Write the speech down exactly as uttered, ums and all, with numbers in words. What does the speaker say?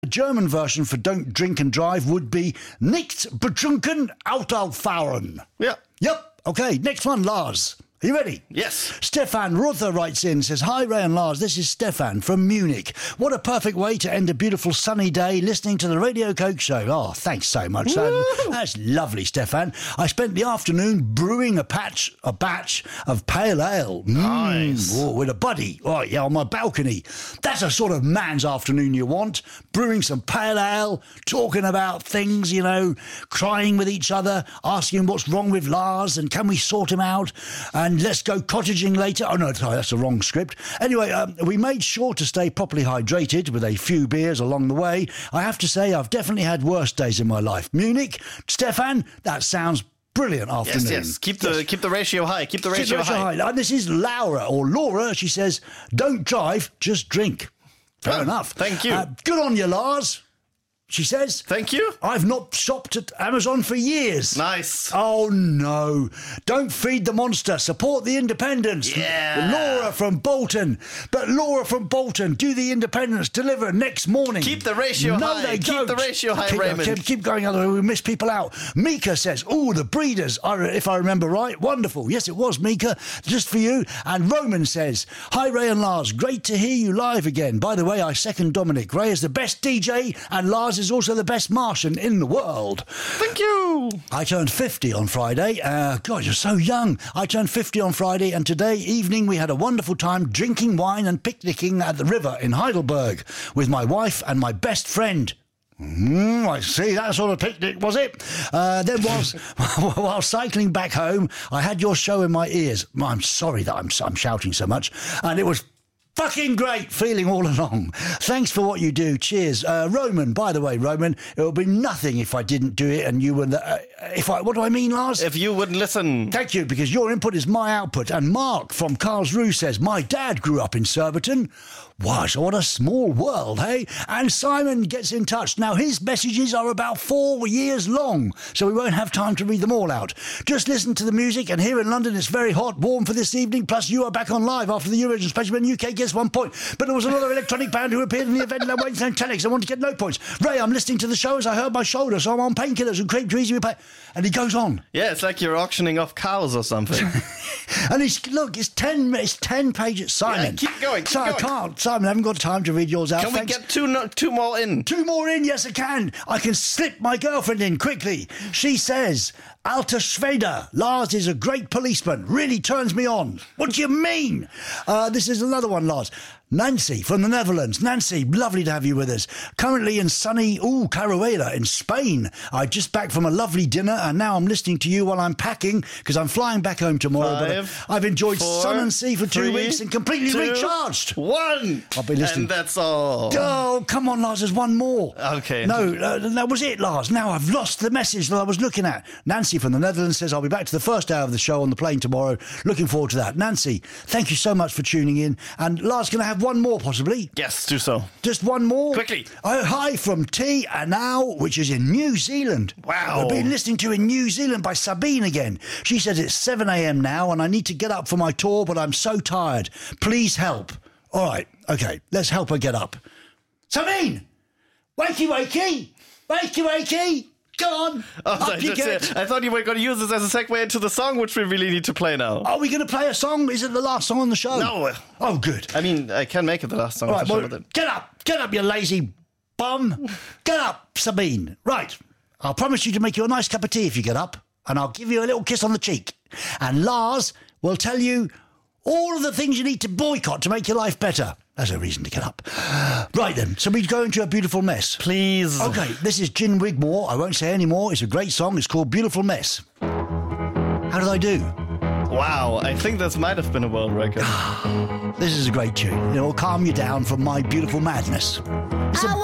The German version for don't drink and drive would be nicht betrunken Auto fahren. Yeah. Yep. Okay, next one, Lars. Are you ready? Yes. Stefan Ruther writes in, says, "Hi, Ray and Lars, this is Stefan from Munich. What a perfect way to end a beautiful sunny day listening to the Radio Coke show." Oh, thanks so much. That, that's lovely, Stefan. I spent the afternoon brewing a patch, a batch of pale ale. Nice. Mm, oh, with a buddy. Oh, yeah, on my balcony. That's a sort of man's afternoon you want. Brewing some pale ale, talking about things, you know, crying with each other, asking what's wrong with Lars and can we sort him out? And And let's go cottaging later. Oh, no, sorry, that's the wrong script. Anyway, um, we made sure to stay properly hydrated with a few beers along the way. I have to say, I've definitely had worse days in my life. Munich, Stefan, that sounds brilliant afternoon. Yes, yes. Keep the yes. keep the ratio high. Keep the Keep ratio, the ratio high. high. And this is Laura, or Laura. She says, "Don't drive, just drink." Fair Oh, enough. thank you. Uh, good on you, Lars. She says, Thank you. "I've not shopped at Amazon for years." Nice. Oh, no. Don't feed the monster. Support the independents. Yeah. Laura from Bolton. But Laura from Bolton, do the independents deliver next morning? Keep the ratio no, high. They Keep don't. the ratio high, keep, Raymond. Keep, keep going, otherwise we miss people out. Mika says, "Oh, the breeders, I- if I remember right. Wonderful." Yes, it was, Mika. Just for you. And Roman says, "Hi, Ray and Lars. Great to hear you live again. By the way, I second Dominic. Ray is the best D J and Lars is also the best Martian in the world." Thank you. I turned fifty on Friday. Uh, God, you're so young. I turned fifty on Friday, and today evening we had a wonderful time drinking wine and picnicking at the river in Heidelberg with my wife and my best friend. Mm, I see, that sort of picnic, was it? Uh, then whilst, while cycling back home, I had your show in my ears. I'm sorry that I'm, I'm shouting so much. And it was fucking great feeling all along. Thanks for what you do. Cheers. Uh, Roman, by the way, Roman, it would be nothing if I didn't do it and you were the... Uh, if I, what do I mean, Lars? If you wouldn't listen. Thank you, because your input is my output. And Mark from Karlsruhe says, "My dad grew up in Surbiton." Wow, so what a small world, hey? And Simon gets in touch. Now, his messages are about four years long, so we won't have time to read them all out. Just listen to the music, and here in London it's very hot, warm for this evening, plus you are back on live after the Eurovision special when U K gets one point. But there was another electronic band who appeared in the event and I went to telex. I want to get no points. Ray, I'm listening to the show as I hurt my shoulder, so I'm on painkillers and creep too easy with pain. And he goes on. Yeah, it's like you're auctioning off cows or something. And he's, look, it's ten, it's ten pages. Simon. Yeah, keep going, keep so going. I can't, Simon, I haven't got time to read yours out. Can Thanks. we get two no, two more in? Two more in, yes I can. I can slip my girlfriend in quickly. She says, "Alter Schwede, Lars is a great policeman. Really turns me on." What do you mean? Uh, this is another one, Lars. Nancy from the Netherlands. Nancy, lovely to have you with us. Currently in sunny, ooh, Caruela in Spain. I just back from a lovely dinner and now I'm listening to you while I'm packing because I'm flying back home tomorrow. Five, but I've enjoyed four, sun and sea for two three, weeks and completely two, recharged. One. I'll be listening. And that's all. Oh, come on, Lars, there's one more. Okay. No, uh, that was it, Lars. Now I've lost the message that I was looking at. Nancy from the Netherlands says, "I'll be back to the first hour of the show on the plane tomorrow. Looking forward to that." Nancy, thank you so much for tuning in. And Lars, can I have one more, possibly? Yes, do so. Just one more? Quickly. Oh, hi from T Anau, which is in New Zealand. Wow. I've been listening to in New Zealand by Sabine again. She says it's seven a.m. now and I need to get up for my tour, but I'm so tired. Please help. All right, okay, let's help her get up. Sabine! Wakey, wakey! Wakey, wakey! Go on! Oh, up I, you just, get! I thought you were going to use this as a segue into the song, which we really need to play now. Are we going to play a song? Is it the last song on the show? No. Oh, good. I mean, I can make it the last song. All right, for well, sure, but get up. Get up, you lazy bum. Get up, Sabine. Right. I'll promise you to make you a nice cup of tea if you get up, and I'll give you a little kiss on the cheek. And Lars will tell you all of the things you need to boycott to make your life better. That's a reason to get up. Right then, so we go into a beautiful mess. Please. Okay, this is Gin Wigmore. I won't say any more. It's a great song. It's called Beautiful Mess. How did I do? Wow, I think this might have been a world record. This is a great tune. It'll calm you down from my beautiful madness. It's a